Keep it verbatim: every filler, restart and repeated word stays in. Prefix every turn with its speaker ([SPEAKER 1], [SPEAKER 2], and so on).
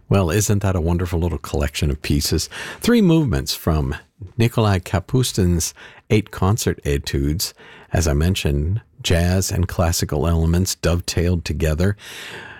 [SPEAKER 1] Well, isn't that a wonderful little collection of pieces? Three movements from Nikolai Kapustin's eight concert etudes. As I mentioned, jazz and classical elements dovetailed together.